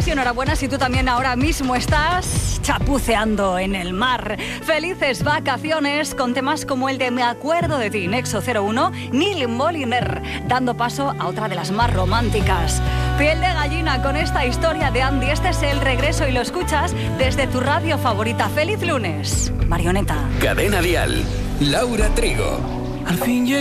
y enhorabuena si tú también ahora mismo estás chapuceando en el mar. Felices vacaciones con temas como el de Me acuerdo de ti, Nexo 01, Neil Moliner, dando paso a otra de las más románticas. Piel de gallina con esta historia de Andy. Este es el regreso y lo escuchas desde tu radio favorita. ¡Feliz lunes! Marioneta. Cadena Dial. Laura Trigo. Al fin